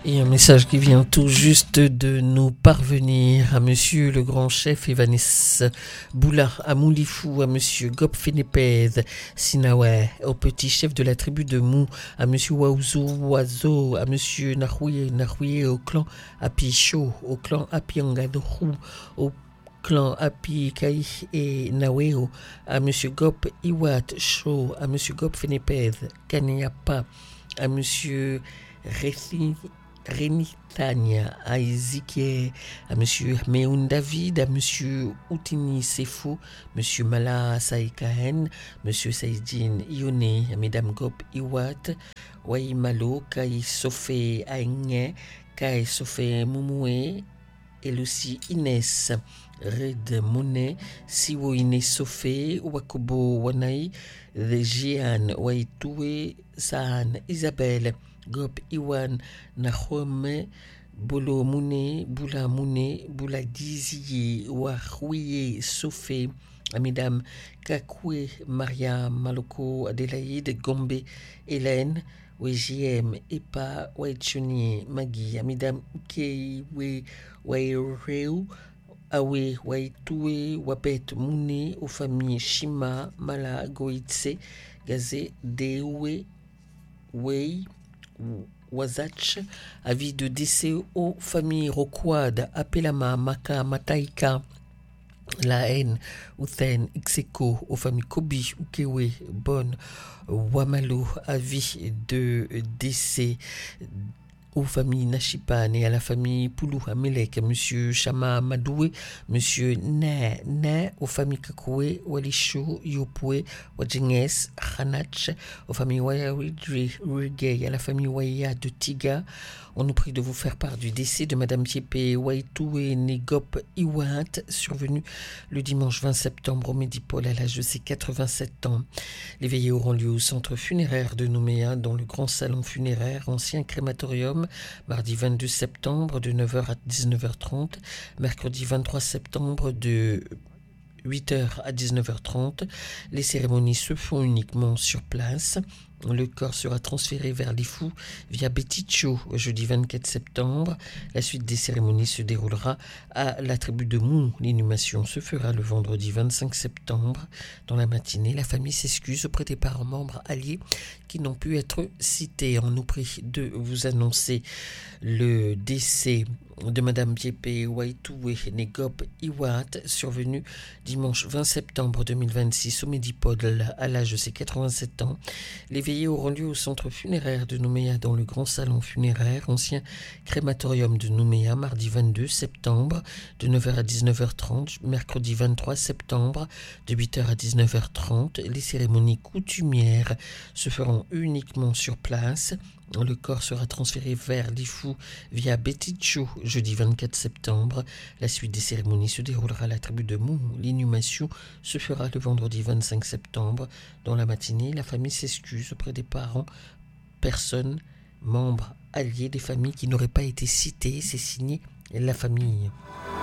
Et un message qui vient tout juste de nous parvenir à monsieur le grand chef Evanis Boula, à Moulifou, à monsieur Gop Fenepez Sinawe, au petit chef de la tribu de Mou, à monsieur Waouzo Wazo, à monsieur Nahouye au clan Apicho, au clan Apiangadorou, au clan Api Kai et Naweo, à monsieur Gop Iwat Cho, à monsieur Gop Fenepez Kanyapa, à monsieur Renitania, à Ezekiel, à monsieur Meoun David, à monsieur Outini Sefo, monsieur Mala Saïkahen, monsieur Saïdine Ione, à mesdames Gop Iwat, Waimalo, Kai Sofé Aïnye, Kai Sofé Moumoué, et aussi Inès Red Monet, Siwo Inès Sofé, Wakobo Wanai, Jeanne Waitoué, Saan Isabelle, Gop Iwan Nahome, Bolo Mouné, Boula Diziye, Wahouye Sofé, à mesdames Kakoué, Maria Maloko, Adélaïde, Gombe, Hélène, JM, Epa, Waitchuni, Maggie, à mesdames Keiwe, Waireu, Awe, Waitoué, Wapet Mouné, aux familles Shima, Mala, Goitse, Gazé, Dewe, Wei, Wazach, avis de décès aux familles Rokwad, Apelama, Maka, Mataika, La Haine, Uthen, Ixeko, aux familles Kobi, Ukewe, Bon, Wamalo, avis de décès aux familles Nashipan et à la famille Poulou Amelek, monsieur Chama Madoué, monsieur Ne, aux familles Kakoué, Walisho, Yopoué, Wajenges, Hanach, aux familles Wayaridri, Rugay, à la famille Waya de Tiga. On nous prie de vous faire part du décès de madame Tiepé Waitoué Negop Iwat, survenu le dimanche 20 septembre au Médipôle à l'âge de ses 87 ans. Les veillées auront lieu au centre funéraire de Nouméa, dans le grand salon funéraire, ancien crématorium, mardi 22 septembre de 9h à 19h30, mercredi 23 septembre de 8h à 19h30. Les cérémonies se font uniquement sur place. Le corps sera transféré vers les fous via Beticho jeudi 24 septembre. La suite des cérémonies se déroulera à la tribu de Mou. L'inhumation se fera le vendredi 25 septembre. Dans la matinée, la famille s'excuse auprès des parents membres alliés qui n'ont pu être cités. On nous prie de vous annoncer le décès de madame Piepé Waitoué Negop Iwat, survenu dimanche 20 septembre 2026 au Médipôle à l'âge de ses 87 ans. Les veillées auront lieu au centre funéraire de Nouméa, dans le grand salon funéraire, ancien crématorium de Nouméa, mardi 22 septembre de 9h à 19h30, mercredi 23 septembre de 8h à 19h30. Les cérémonies coutumières se feront uniquement sur place. Le corps sera transféré vers l'Ifou via Beticho jeudi 24 septembre. La suite des cérémonies se déroulera à la tribu de Mou. L'inhumation se fera le vendredi 25 septembre. Dans la matinée, la famille s'excuse auprès des parents, personnes, membres, alliés des familles qui n'auraient pas été cités. C'est signé la famille.